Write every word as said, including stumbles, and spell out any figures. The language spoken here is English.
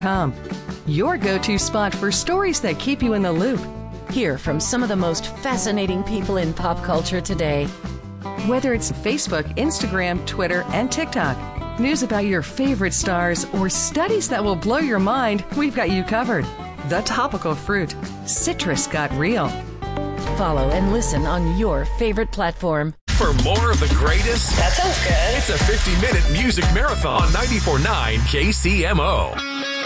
com. Your go-to spot for stories that keep you in the loop. Hear from some of the most fascinating people in pop culture today. Whether it's Facebook, Instagram, Twitter, and TikTok, news about your favorite stars, or studies that will blow your mind, we've got you covered. The Topical Fruit. Citrus got real. Follow and listen on your favorite platform. For more of the greatest, that sounds good. It's a fifty-minute music marathon on ninety-four point nine K C M O.